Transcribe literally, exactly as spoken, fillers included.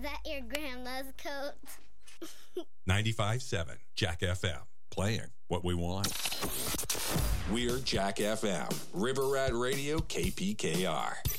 that your grandma's coat? ninety-five point seven Jack F M. Playing what we want. We're Jack F M. River Rat Radio, K P K R.